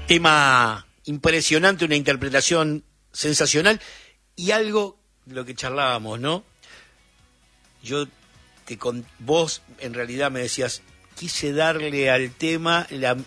Tema impresionante, una interpretación sensacional y algo de lo que charlábamos, ¿no? Vos en realidad me decías, quise darle al tema,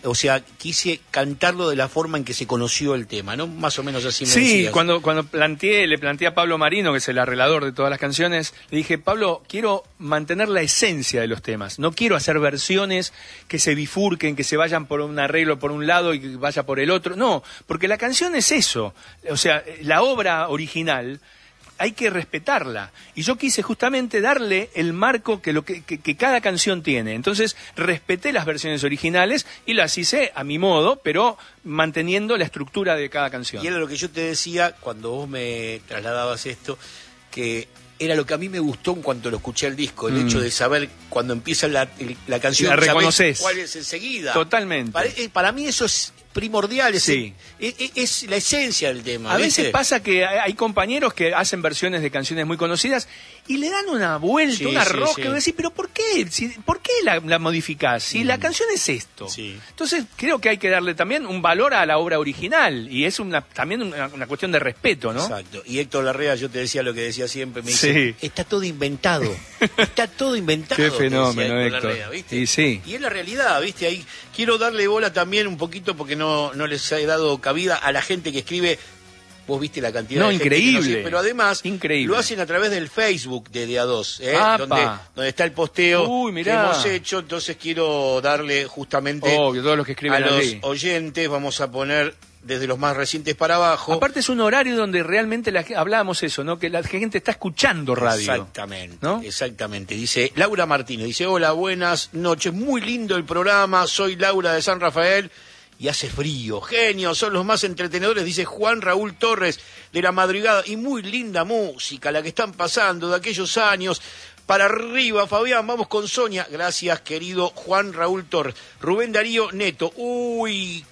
quise cantarlo de la forma en que se conoció el tema, ¿no? Más o menos así me decías. Sí, cuando le planteé a Pablo Marino, que es el arreglador de todas las canciones, le dije, Pablo, quiero mantener la esencia de los temas, no quiero hacer versiones que se bifurquen, que se vayan por un arreglo por un lado y que vaya por el otro, no, porque la canción es eso, o sea, la obra original hay que respetarla. Y yo quise justamente darle el marco que cada canción tiene. Entonces respeté las versiones originales y las hice a mi modo, pero manteniendo la estructura de cada canción. Y era lo que yo te decía cuando vos me trasladabas esto, que era lo que a mí me gustó en cuanto lo escuché al disco, el hecho de saber cuando empieza la canción, la reconoces. Cuál es enseguida. Totalmente. Para mí eso es primordial, sí. es la esencia del tema. A ¿viste? veces pasa que hay compañeros que hacen versiones de canciones muy conocidas y le dan una vuelta, una rosca, y decís, pero ¿por qué? ¿Por qué la modificás? Si la canción es esto. Sí. Entonces creo que hay que darle también un valor a la obra original y es también una cuestión de respeto, ¿no? Exacto. Y Héctor Larrea, yo te decía lo que decía siempre, me dice, está todo inventado. Está todo inventado. Qué fenómeno, Héctor. Larrea, ¿viste? Y sí. Y es la realidad, ¿viste? Ahí quiero darle bola también un poquito porque no les he dado cabida a la gente que escribe. Vos viste la cantidad de increíble. Gente que nos, pero además increíble. Lo hacen a través del Facebook de DA2, donde está el posteo que hemos hecho. Entonces quiero darle justamente todos los que escriben a los oyentes, vamos a poner desde los más recientes para abajo. Aparte es un horario donde realmente hablábamos eso, ¿no? Que la gente está escuchando radio. Exactamente, ¿no? Exactamente. Dice Laura Martínez, dice, hola, buenas noches, muy lindo el programa, soy Laura de San Rafael. Y hace frío, genios, son los más entretenedores, dice Juan Raúl Torres de La Madrugada, y muy linda música la que están pasando de aquellos años. Para arriba, Fabián, vamos con Sonia. Gracias, querido Juan Raúl Torres. Rubén Darío Neto. Uy,